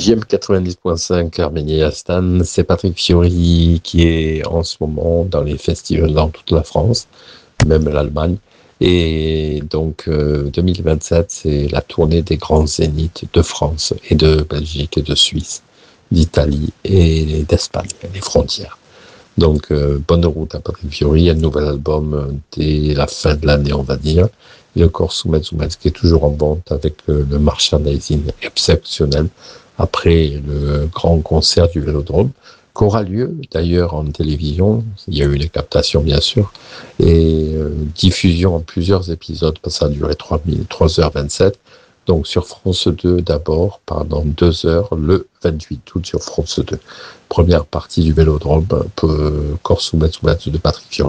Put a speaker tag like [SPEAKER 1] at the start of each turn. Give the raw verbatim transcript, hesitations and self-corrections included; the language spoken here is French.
[SPEAKER 1] J M quatre-vingt-dix point cinq Arménie Astana, c'est Patrick Fiori qui est en ce moment dans les festivals dans toute la France, même l'Allemagne. Et donc euh, deux mille vingt-sept, c'est la tournée des grands zéniths de France et de Belgique et de Suisse, d'Italie et d'Espagne, les frontières. Donc euh, bonne route à Patrick Fiori, il y a un nouvel album euh, dès la fin de l'année, on va dire. Et le corps Soumet Soumet qui est toujours en vente avec euh, le merchandising exceptionnel après le grand concert du Vélodrome, qu'aura lieu d'ailleurs en télévision. Il y a eu les captations bien sûr, et euh, diffusion en plusieurs épisodes, parce que ça a duré trois heures vingt-sept. Donc sur France deux d'abord, pendant deux heures, le vingt-huit août sur France deux. Première partie du Vélodrome, corps Soumet Soumet de Patrick Fiori.